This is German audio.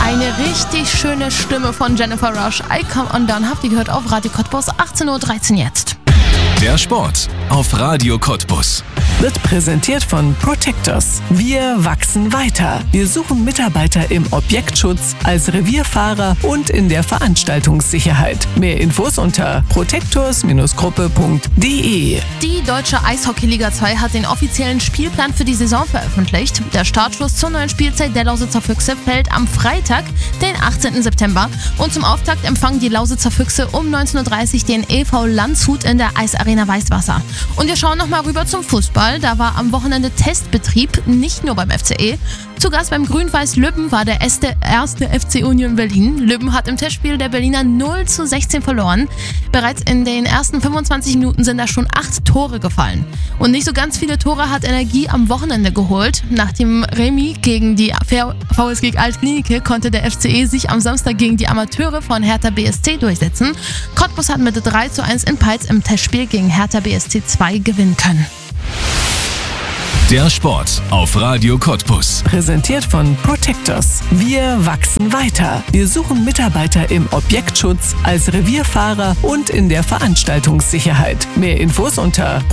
Eine richtig schöne Stimme von Jennifer Rush. I Come Undone habt ihr gehört auf Radio Cottbus, 18:13 Uhr jetzt. Der Sport auf Radio Cottbus. Wird präsentiert von Protectors. Wir wachsen weiter. Wir suchen Mitarbeiter im Objektschutz, als Revierfahrer und in der Veranstaltungssicherheit. Mehr Infos unter protectors-gruppe.de. Die Deutsche Eishockey-Liga 2 hat den offiziellen Spielplan für die Saison veröffentlicht. Der Startschuss zur neuen Spielzeit der Lausitzer Füchse fällt am Freitag, den 18. September. Und zum Auftakt empfangen die Lausitzer Füchse um 19:30 Uhr den EV Landshut in der Eisarena Weißwasser. Und wir schauen nochmal rüber zum Fußball. Da war am Wochenende Testbetrieb, nicht nur beim FCE. Zu Gast beim Grün-Weiß Lübben war der erste FC Union Berlin. Lübben hat im Testspiel der Berliner 0:16 verloren. Bereits in den ersten 25 Minuten sind da schon 8 Tore gefallen. Und nicht so ganz viele Tore hat Energie am Wochenende geholt. Nach dem Remis gegen die VSG Altklinike konnte der FCE sich am Samstag gegen die Amateure von Hertha BSC durchsetzen. Cottbus hat mit 3:1 in Peitz im Testspiel gegen Hertha BSC 2 gewinnen können. Der Sport auf Radio Cottbus. Präsentiert von Protectors. Wir wachsen weiter. Wir suchen Mitarbeiter im Objektschutz, als Revierfahrer und in der Veranstaltungssicherheit. Mehr Infos unter